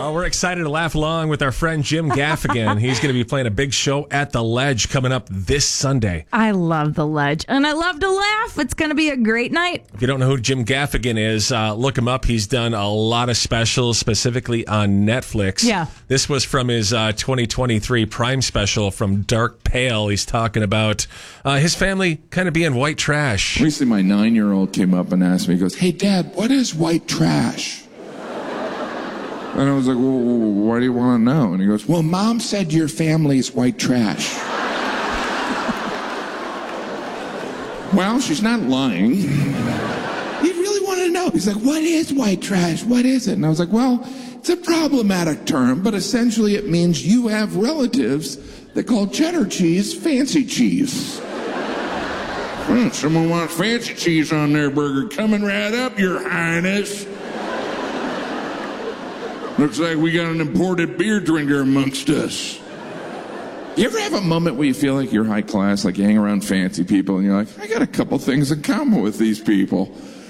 Oh, we're excited to laugh along with our friend Jim Gaffigan. He's going to be playing a big show at the Ledge coming up this Sunday. I love the Ledge, and I love to laugh. It's going to be a great night. If you don't know who Jim Gaffigan is, look him up. He's done a lot of specials, specifically on Netflix. Yeah. This was from his 2023 Prime special, From Dark Pale. He's talking about his family kind of being white trash. Recently, my 9-year-old came up and asked me, he goes, "Hey, Dad, what is white trash?" And I was like, "Well, why do you want to know?" And he goes, "Well, Mom said your family's white trash." Well, she's not lying. He really wanted to know. He's like, "What is white trash? What is it?" And I was like, "Well, it's a problematic term, but essentially it means you have relatives that call cheddar cheese fancy cheese." Someone wants fancy cheese on their burger. Coming right up, Your Highness. Looks like we got an imported beer drinker amongst us. You ever have a moment where you feel like you're high class, like you hang around fancy people, and you're like, I got a couple things in common with these people?